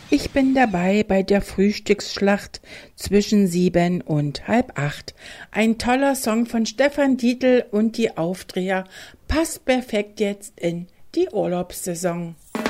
Ich bin dabei bei der Frühstücksschlacht zwischen 7 und halb 8. Ein toller Song von Stefan Dietl und die Aufdreher passt perfekt jetzt in die Urlaubssaison.